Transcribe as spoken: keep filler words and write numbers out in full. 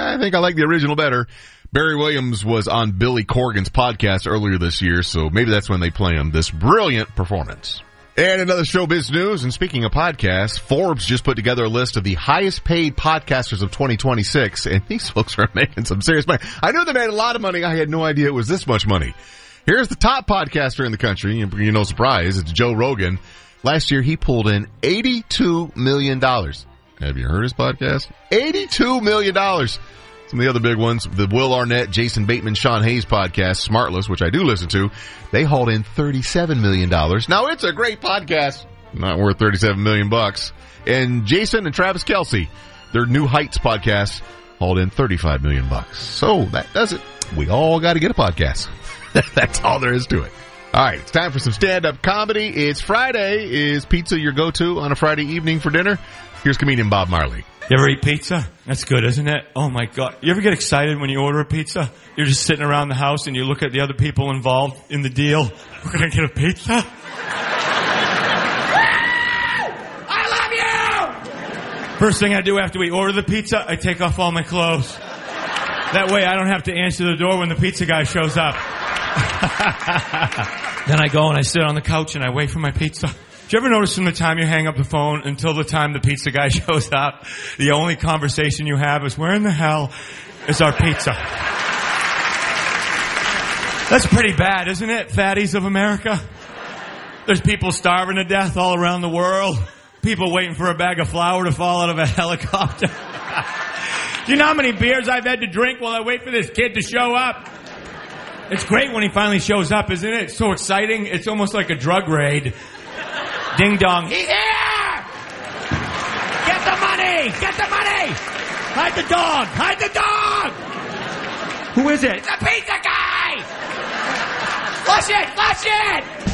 I think I like the original better. Barry Williams was on Billy Corgan's podcast earlier this year, so maybe that's when they play him this brilliant performance. And another showbiz news, and speaking of podcasts, Forbes just put together a list of the highest paid podcasters of twenty twenty-six, and these folks are making some serious money. I knew they made a lot of money. I had no idea it was this much money. Here's the top podcaster in the country, and you no surprise, it's Joe Rogan. Last year, he pulled in eighty-two million dollars. Have you heard his podcast? eighty-two million dollars. Some of the other big ones, the Will Arnett, Jason Bateman, Sean Hayes podcast, Smartless, which I do listen to, they hauled in thirty-seven million dollars. Now, it's a great podcast. Not worth thirty-seven million bucks. And Jason and Travis Kelce, their New Heights podcast, hauled in thirty-five million bucks. So that does it. We all got to get a podcast. That's all there is to it. All right, it's time for some stand-up comedy. It's Friday. Is pizza your go-to on a Friday evening for dinner? Here's comedian Bob Marley. You ever eat pizza? That's good, isn't it? Oh, my God. You ever get excited when you order a pizza? You're just sitting around the house and you look at the other people involved in the deal. We're going to get a pizza? I love you! First thing I do after we order the pizza, I take off all my clothes. That way I don't have to answer the door when the pizza guy shows up. Then I go and I sit on the couch and I wait for my pizza. Do you ever notice from the time you hang up the phone until the time the pizza guy shows up, the only conversation you have is, where in the hell is our pizza? That's pretty bad, isn't it, fatties of America? There's people starving to death all around the world. People waiting for a bag of flour to fall out of a helicopter. Do you know how many beers I've had to drink while I wait for this kid to show up? It's great when he finally shows up, isn't it? It's so exciting. It's almost like a drug raid. Ding dong. He's here! Get the money! Get the money! Hide the dog! Hide the dog! Who is it? The pizza guy! Flush it! Flush it!